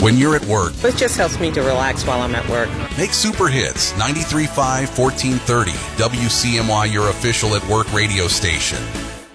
when you're at work. It just helps me to relax while I'm at work. Make Super Hits 93.5 1430 WCMY your official at work radio station.